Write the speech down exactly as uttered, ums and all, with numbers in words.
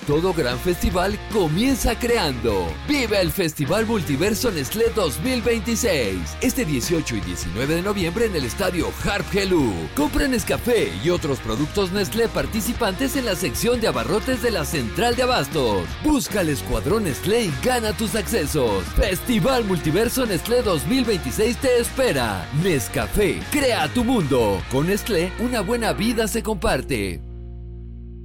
Todo gran festival comienza creando. ¡Vive el Festival Multiverso Nestlé dos mil veintiséis! Este dieciocho y diecinueve de noviembre en el estadio Harp Helú. Compra Nescafé y otros productos Nestlé participantes en la sección de abarrotes de la Central de Abastos. Busca el Escuadrón Nestlé y gana tus accesos. Festival Multiverso Nestlé dos mil veintiséis te espera. Nescafé, crea tu mundo. Con Nestlé, una buena vida se comparte.